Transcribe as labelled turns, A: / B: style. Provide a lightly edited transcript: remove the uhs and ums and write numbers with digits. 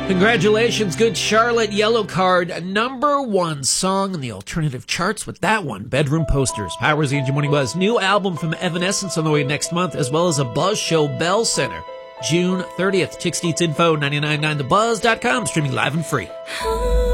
A: Congratulations, Good Charlotte. Yellow Card, #1 song in the alternative charts with that one. Bedroom Posters. Powers the Morning Buzz. New album from Evanescence on the way next month, as well as a Buzz Show Bell Center. June 30th. Chick Steets info, 999thebuzz.com. Streaming live and free.